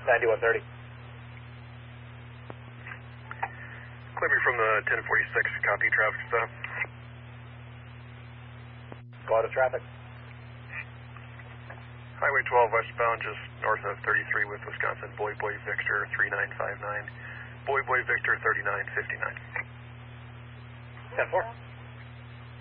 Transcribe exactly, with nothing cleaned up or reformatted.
ninety-one thirty. Clear me from the ten forty-six, copy traffic stop. Go out of traffic. Highway twelve westbound, just north of thirty-three with Wisconsin, Boy Boy Victor three nine five nine, Boy Boy Victor thirty-nine fifty-nine. ten four.